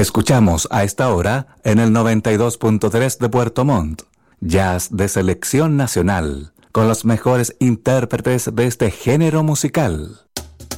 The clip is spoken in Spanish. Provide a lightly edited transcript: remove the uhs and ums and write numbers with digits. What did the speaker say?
Escuchamos a esta hora en el 92.3 de Puerto Montt, jazz de selección nacional, con los mejores intérpretes de este género musical.